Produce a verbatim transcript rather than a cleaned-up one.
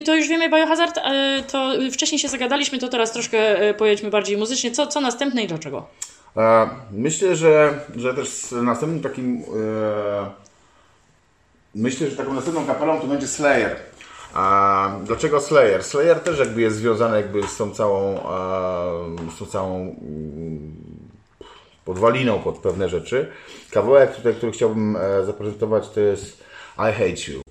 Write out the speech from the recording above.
To już wiemy Biohazard, to wcześniej się zagadaliśmy, to teraz troszkę pojedźmy bardziej muzycznie. Co, co następne i dlaczego? Myślę, że, że też następnym takim myślę, że taką następną kapelą to będzie Slayer. A dlaczego Slayer? Slayer też jakby jest związany jakby z tą całą, z tą całą podwaliną pod pewne rzeczy. Kawałek tutaj, który chciałbym zaprezentować, to jest I Hate You.